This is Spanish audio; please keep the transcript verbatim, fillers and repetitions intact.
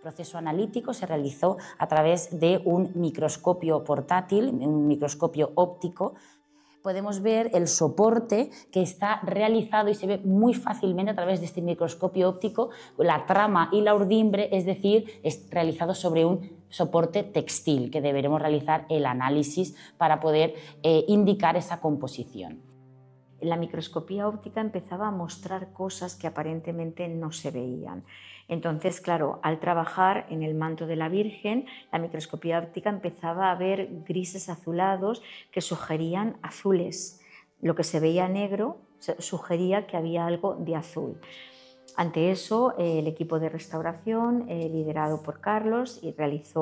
proceso analítico se realizó a través de un microscopio portátil, un microscopio óptico. Podemos ver el soporte que está realizado y se ve muy fácilmente a través de este microscopio óptico, la trama y la urdimbre, es decir, es realizado sobre un soporte textil que deberemos realizar el análisis para poder eh, indicar esa composición. La microscopía óptica empezaba a mostrar cosas que aparentemente no se veían. Entonces, claro, al trabajar en el manto de la Virgen, la microscopía óptica empezaba a ver grises azulados que sugerían azules. Lo que se veía negro sugería que había algo de azul. Ante eso, el equipo de restauración, eh, liderado por Carlos, y realizó